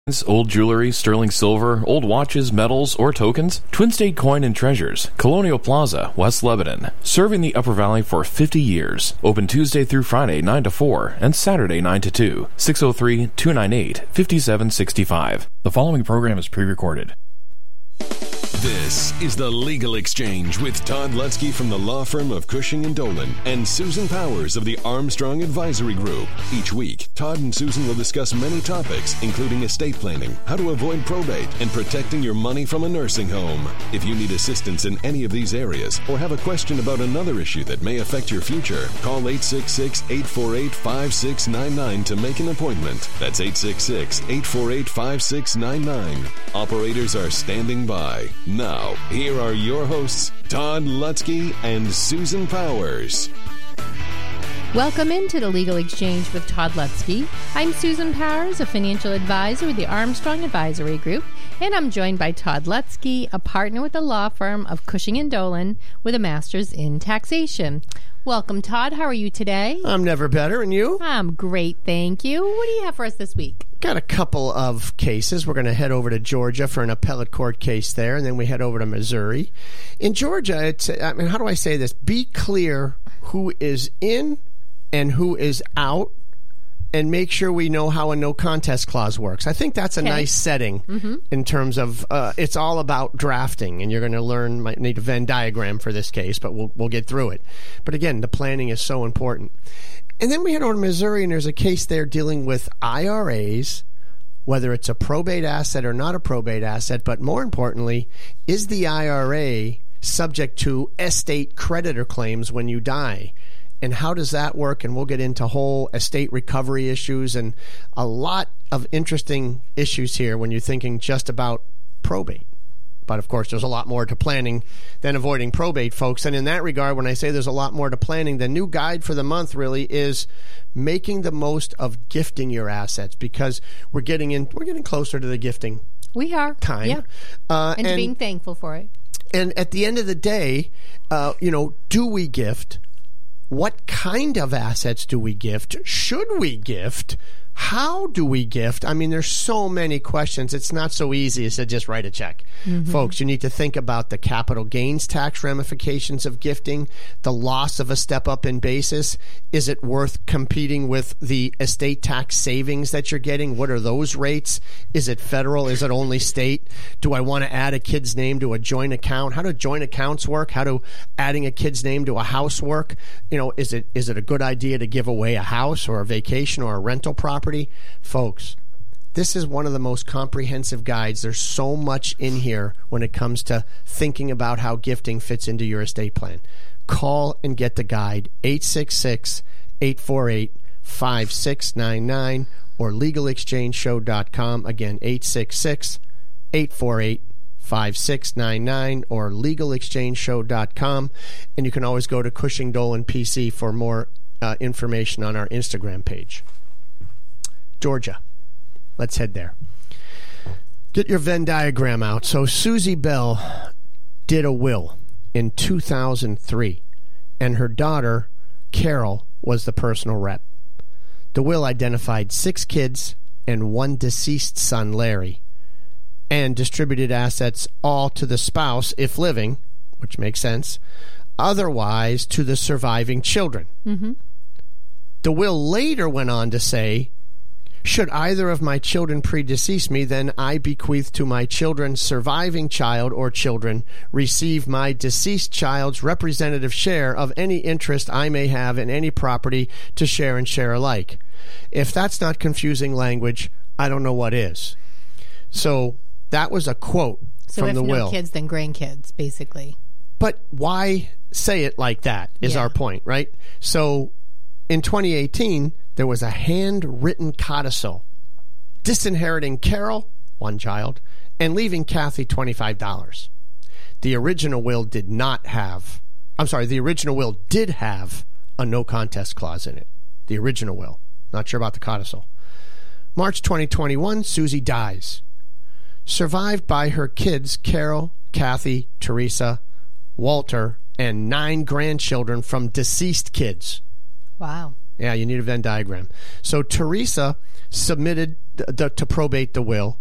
Old jewelry, sterling silver, old watches, metals, or tokens? Twin State Coin and Treasures, Colonial Plaza, West Lebanon. Serving the Upper Valley for 50 years. Open Tuesday through Friday 9 to 4 and Saturday 9 to 2. 603-298-5765. The following program is pre-recorded. This is The Legal Exchange with Todd Lutzke from the law firm of Cushing & Dolan and Susan Powers of the Armstrong Advisory Group. Each week, Todd and Susan will discuss many topics, including estate planning, how to avoid probate, and protecting your money from a nursing home. If you need assistance in any of these areas or have a question about another issue that may affect your future, call 866-848-5699 to make an appointment. That's 866-848-5699. Operators are standing by. Now, here are your hosts, Todd Lutzke and Susan Powers. Welcome into the Legal Exchange with Todd Lutzke. I'm Susan Powers, a financial advisor with the Armstrong Advisory Group, and I'm joined by Todd Lutzke, a partner with the law firm of Cushing & Dolan with a master's in taxation. Welcome, Todd. How are you today? I'm never better, and you? I'm great, thank you. What do you have for us this week? Got a couple of cases. We're going to head over to Georgia for an appellate court case there, and then we head over to Missouri. In Georgia, how do I say this? Be clear who is in and who is out, and make sure we know how a no contest clause works. I think that's a nice setting in terms of it's all about drafting, and you're going to learn. Might need a Venn diagram for this case, but we'll get through it. But again, the planning is so important. And then we head over to Missouri, and there's a case there dealing with IRAs, whether it's a probate asset or not a probate asset, but more importantly, is the IRA subject to estate creditor claims when you die? And how does that work? And we'll get into whole estate recovery issues and a lot of interesting issues here when you're thinking just about probate. But, of course, there's a lot more to planning than avoiding probate, folks. And in that regard, when I say there's a lot more to planning, the new guide for the month really is making the most of gifting your assets, because we're getting closer to the gifting time. Yeah. And being thankful for it. And at the end of the day, do we gift? What kind of assets do we gift? Should we gift? How do we gift? I mean, there's so many questions. It's not so easy as to just write a check. Folks, you need to think about the capital gains tax ramifications of gifting, the loss of a step up in basis. Is it worth competing with the estate tax savings that you're getting? What are those rates? Is it federal? Is it only state? Do I want to add a kid's name to a joint account? How do joint accounts work? How do adding a kid's name to a house work? Is it a good idea to give away a house or a vacation or a rental property? Folks, this is one of the most comprehensive guides. There's so much in here when it comes to thinking about how gifting fits into your estate plan. Call and get the guide, 866-848-5699 or legalexchangeshow.com. Again, 866-848-5699 or legalexchangeshow.com. And you can always go to Cushing Dolan PC for more information on our Instagram page. Georgia. Let's head there. Get your Venn diagram out. So Susie Bell did a will in 2003, and her daughter, Carol, was the personal rep. The will identified 6 kids and 1 deceased son, Larry, and distributed assets all to the spouse, if living, which makes sense, otherwise to the surviving children. The will later went on to say, should either of my children predecease me, then I bequeath to my children's surviving child or children receive my deceased child's representative share of any interest I may have in any property to share and share alike. If that's not confusing language, I don't know what is. So that was a quote from the will. So if no kids, then grandkids, basically. But why say it like that is our point, right? So in 2018, there was a handwritten codicil disinheriting Carol, 1 child, and leaving Kathy $25. The original will did have a no contest clause in it. The original will. Not sure about the codicil. March 2021, Susie dies. Survived by her kids, Carol, Kathy, Teresa, Walter, and 9 grandchildren from deceased kids. Wow. Yeah, you need a Venn diagram. So Teresa submitted to probate the will.